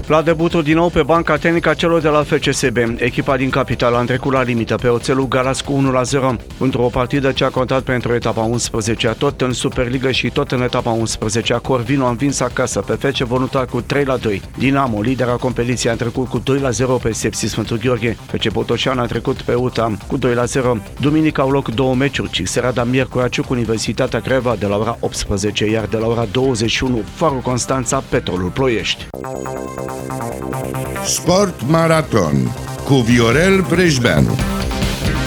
La debutul din nou pe banca tehnică a celor de la FCSB, echipa din capitală a trecut la limită pe oțelul Galați cu 1-0, într-o partidă ce a contat pentru etapa 11-a, tot în Superliga și tot în etapa 11-a. Corvino a învins acasă pe FC Voluntari cu 3-2. Dinamo, lidera competiției, a trecut cu 2-0 pe Sepsi Sfântul Gheorghe. FC Botoșani a trecut pe UTA cu 2-0. Duminică au loc două meciuri, serada miercuri cu Universitatea Craiova de la ora 18, iar de la ora 21 Farul Constanța, Petrolul Ploiești. Sport Maraton cu Viorel Brejbeanu.